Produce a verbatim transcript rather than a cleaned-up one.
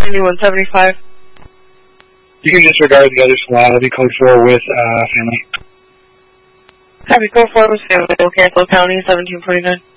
ninety-one seventy-five. You can disregard the other slot. I'll be code four with uh, family. Copy, code four with family. Cancel County, seventeen forty-nine.